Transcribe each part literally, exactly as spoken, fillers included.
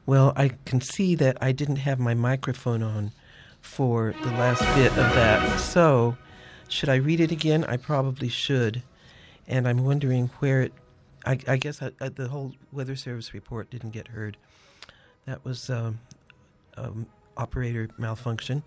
Well, I can see that I didn't have my microphone on for the last bit of that. So, should I read it again? I probably should. And I'm wondering where it... I, I guess I, I, the whole Weather Service report didn't get heard. That was um, um, operator malfunction.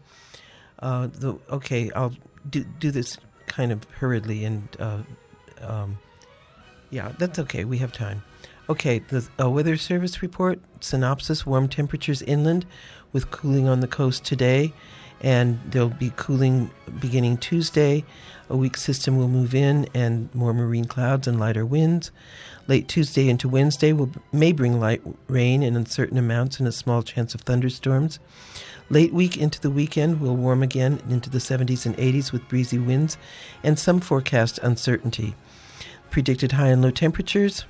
Uh, the, okay, I'll do, do this kind of hurriedly and... Uh, um, yeah, that's okay. We have time. Okay, the uh, Weather Service report, synopsis, warm temperatures inland with cooling on the coast today, and there'll be cooling beginning Tuesday. A weak system will move in and more marine clouds and lighter winds. Late Tuesday into Wednesday will may bring light rain in uncertain amounts and a small chance of thunderstorms. Late week into the weekend will warm again into the seventies and eighties with breezy winds and some forecast uncertainty. Predicted high and low temperatures.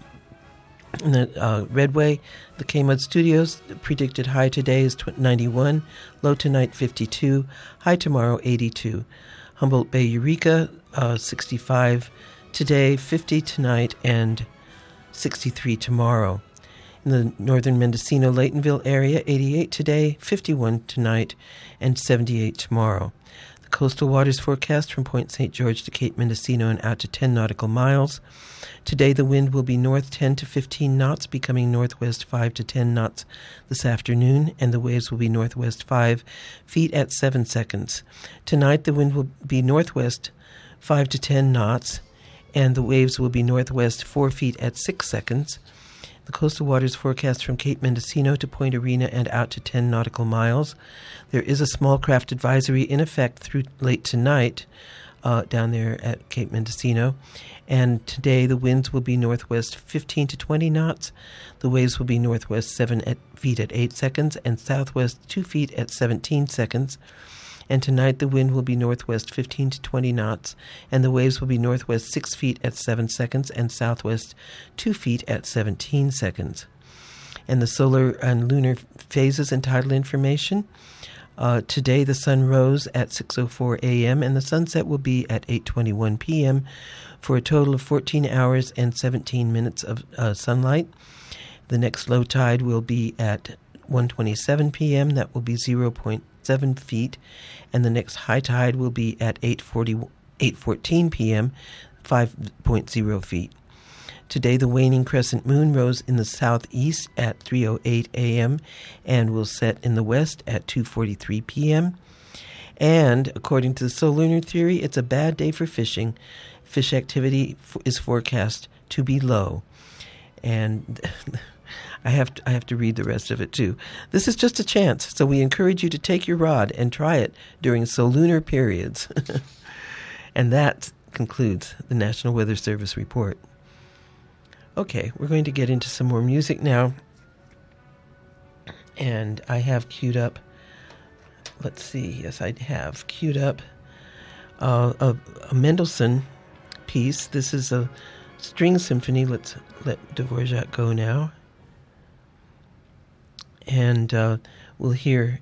In the uh, Redway, the K-Mud Studios, predicted high today is ninety-one, low tonight fifty-two, high tomorrow eighty-two. Humboldt Bay Eureka, uh, sixty-five today, fifty tonight, and sixty-three tomorrow. In the northern Mendocino, Laytonville area, eighty-eight today, fifty-one tonight, and seventy-eight tomorrow. The coastal waters forecast from Point Saint George to Cape Mendocino and out to ten nautical miles. Today the wind will be north ten to fifteen knots, becoming northwest five to ten knots this afternoon, and the waves will be northwest five feet at seven seconds. Tonight the wind will be northwest five to ten knots, and the waves will be northwest four feet at six seconds. The coastal waters forecast from Cape Mendocino to Point Arena and out to ten nautical miles. There is a small craft advisory in effect through late tonight uh, down there at Cape Mendocino. And today the winds will be northwest fifteen to twenty knots. The waves will be northwest seven at, feet at eight seconds and southwest two feet at seventeen seconds. And tonight the wind will be northwest fifteen to twenty knots, and the waves will be northwest six feet at seven seconds and southwest two feet at seventeen seconds. And the solar and lunar phases and tidal information. Uh, today the sun rose at six oh four a.m. and the sunset will be at eight twenty-one p.m. for a total of fourteen hours and seventeen minutes of uh, sunlight. The next low tide will be at one twenty-seven p.m. That will be zero point seven feet, and the next high tide will be at eight fourteen p.m., five point zero feet. Today, the waning crescent moon rose in the southeast at three oh eight a.m. and will set in the west at two forty-three p.m. And according to the solar theory, it's a bad day for fishing. Fish activity f- is forecast to be low. And I have to, I have to read the rest of it too. This is just a chance, so we encourage you to take your rod and try it during solunar periods. And that concludes the National Weather Service report. Okay, we're going to get into some more music now. And I have queued up, let's see, yes, I have queued up uh, a, a Mendelssohn piece. This is a string symphony. Let's let Dvorak go now. And uh, we'll hear